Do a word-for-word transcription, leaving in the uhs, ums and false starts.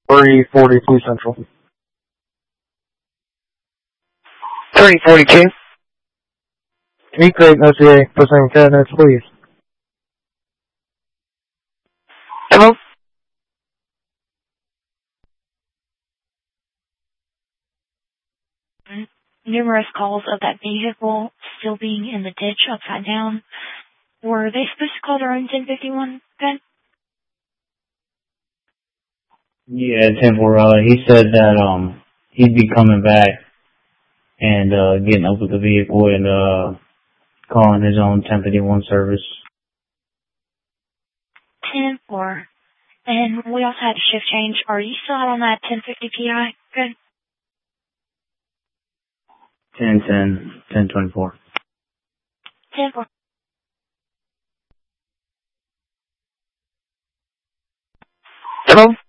three forty-two Central. three forty-two. Can you create an O C A for Saint Cabinets, please? Hello? Numerous calls of that vehicle still being in the ditch upside down. Were they supposed to call their own ten fifty-one, Ben? Yeah, ten four. Uh, he said that um he'd be coming back and uh getting up with the vehicle and uh calling his own ten fifty-one service. ten four. And we also had a shift change. Are you still out on that ten fifty P I? Good. ten ten, ten twenty-four. ten four. Hello?